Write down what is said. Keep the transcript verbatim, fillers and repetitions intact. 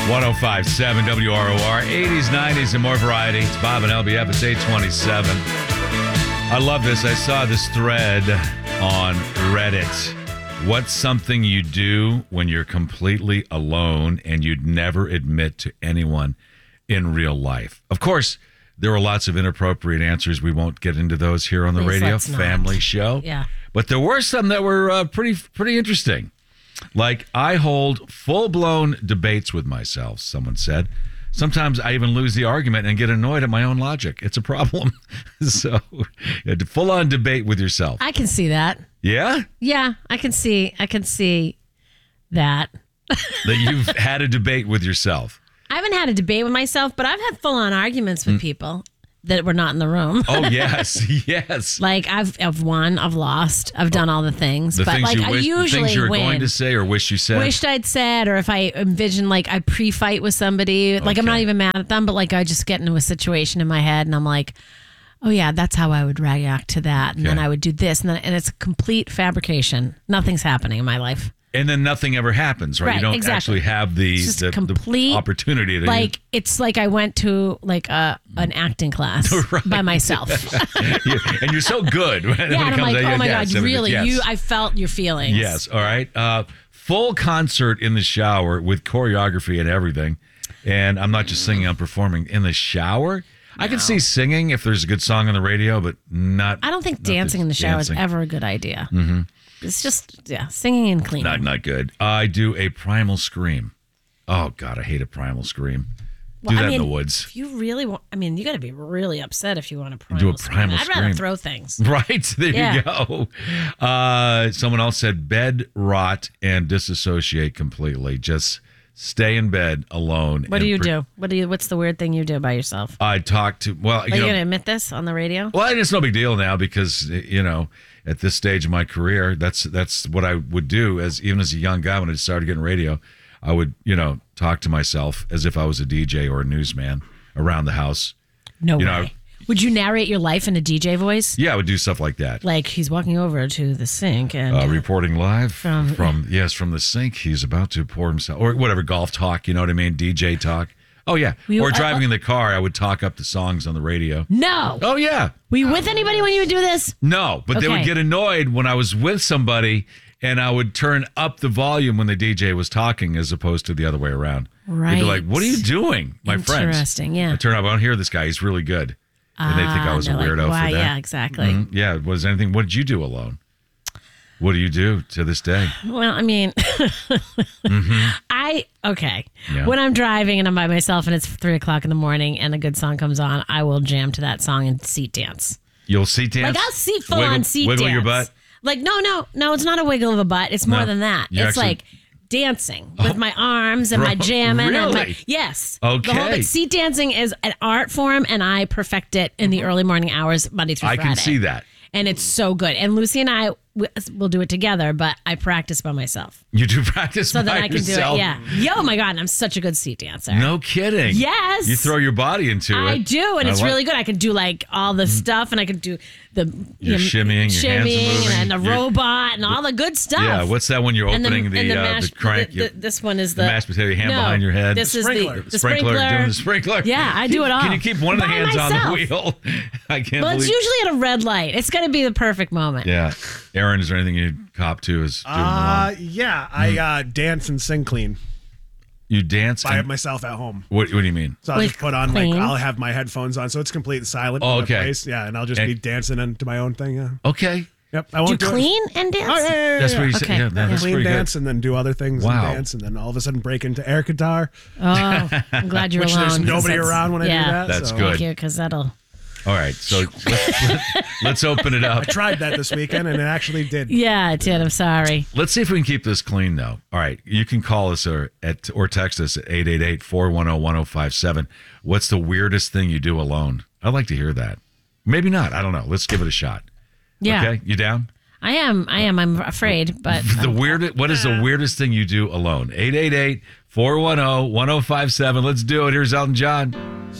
one oh five point seven W R O R, eighties, nineties, and more variety. It's Bob and L B F. It's eight twenty-seven. I love this. I saw this thread on Reddit. What's something you do when you're completely alone and you'd never admit to anyone in real life? Of course, there were lots of inappropriate answers. We won't get into those here on the Please, radio let's not. family show. Yeah. But there were some that were uh, pretty pretty interesting. Like, I hold full-blown debates with myself, someone said. Sometimes I even lose the argument and get annoyed at my own logic. It's a problem. So, yeah, full-on debate with yourself. I can see that. Yeah? Yeah, I can see. I can see that. That you've had a debate with yourself. I haven't had a debate with myself, but I've had full-on arguments with people that were not in the room. Oh, yes. Yes. Like, I've I've won, I've lost, I've done all the things. The but things like you I wish, the usually things you were win. going to say or wish you said. Wished I'd said, or if I envision like I pre-fight with somebody, like I'm not Okay. even mad at them, but like I just get into a situation in my head and I'm like, oh yeah, that's how I would react to that, and then Okay. I would do this, and then and it's a complete fabrication. Nothing's happening in my life. And then nothing ever happens, right? Right, You don't exactly. actually have the, It's just the, complete, the opportunity to like it's like I went to like a an acting class Right. by myself. Yeah, and you're so good when Yeah, it and I'm comes like, to oh my yes, god, really? yes. You, I felt your feelings. Yes, all right. Uh, full concert in the shower with choreography and everything. And I'm not just singing, I'm performing in the shower. I can see singing if there's a good song on the radio, but not. I don't think not dancing in the shower dancing. is ever a good idea. Mm-hmm. It's just yeah, singing and cleaning. Not, not good. I do a primal scream. Oh, God, I hate a primal scream. Well, do I that mean, in the woods. If you really want, I mean, you got to be really upset if you want a primal Do a scream. primal I'd rather scream. throw things. Right, there Yeah. you go. Uh, someone else said bed rot and disassociate completely. Just stay in bed alone. What do and you pre- do? What do you? What's the weird thing you do by yourself? I talk to, well, Are you you know, going to admit this on the radio? well, it's no big deal now because, you know, at this stage of my career, that's that's what I would do as even as a young guy when I started getting radio. I would, you know, talk to myself as if I was a D J or a newsman around the house. No You way. know- Would you narrate your life in a D J voice? Yeah, I would do stuff like that. Like he's walking over to the sink and Uh, reporting live From- from, yes, from the sink. He's about to pour himself, or whatever, golf talk, you know what I mean? D J talk. Oh, yeah. We- or uh, driving in the car, I would talk up the songs on the radio. no. Oh, yeah. Were you with anybody when you would do this? No, but they would Okay. get annoyed when I was with somebody and I would turn up the volume when the D J was talking as opposed to the other way around. They'd be Right. like, what are you doing, my friends? Interesting, yeah. I turn up, I don't hear this guy. He's really good. And they think I Ah, was a they're like, weirdo why, for that. Yeah, exactly. Mhm. Yeah. Was anything, what did you do alone? What do you do to this day? Well, I mean, I okay. Yeah. When I'm driving and I'm by myself and it's three o'clock in the morning and a good song comes on, I will jam to that song and seat dance. You'll seat dance? Like I'll seat full Wiggle- on seat Wiggle dance. your butt? Like no, no, no. It's not a wiggle of a butt. It's more No. than that. You it's actually- like dancing with my arms and my Bro, jamming and my really? yes. The whole Okay. thing. Seat dancing is an art form, and I perfect it in the early morning hours, Monday through I Friday. can see that. and it's so good. And Lucy and I w- will do it together, but I practice by myself You do practice so by that I can yourself? do it. Yeah. Yo, my God, I'm such a good seat dancer. No kidding. Yes. You throw your body into it. I do, and I it's like- really good. I can do like all the stuff, and I can do the You're you know, shimmying, your hands are shimmying, moving, and the you're- robot, and all the good stuff. Yeah, what's that when you're And opening the, and uh, mash- the crank? the- you- the- this one is the, the mashed potato, your hand no, behind your head. This is Sprinkler. the, the sprinkler, sprinkler. doing the sprinkler. Yeah, I do it all. Can you keep one of the By hands on myself. the wheel? I can't Well, it's believe. usually at a red light. It's going to be the perfect moment. Yeah, Aaron, is there anything you cop to as doing Uh, alone? yeah, I uh, dance and sing clean You dance? by and- myself at home. what, what do you mean? So I'll Like just put on clean? like I'll have my headphones on, so it's completely silent. Oh, in the okay. place. Yeah, and I'll just And- be dancing into my own thing. Yeah. Okay, Yep. I Do you won't do it. clean and dance? Oh yeah, yeah, yeah, that's yeah. what you said. Okay. Yeah, that- that's Clean pretty dance good. and then do other things Wow. and dance, and then all of a sudden break into air guitar, Oh, I'm glad you're which alone. there's 'cause nobody that's- around when I yeah. do that. That's so. good. Thank you, because that'll. All right, so let's, let's open it up. I tried that this weekend, and it actually did. Yeah, I did. I'm sorry. Let's see if we can keep this clean, though. All right, you can call us or at or text us at eight eight eight, four one zero, one zero five seven. What's the weirdest thing you do alone? I'd like to hear that. Maybe not. I don't know. Let's give it a shot. Yeah, Okay, you down? I am. I am. I'm afraid, but The weirdest. What is the weirdest thing you do alone? eight eight eight, four one zero, one zero five seven. Let's do it. Here's Elton John.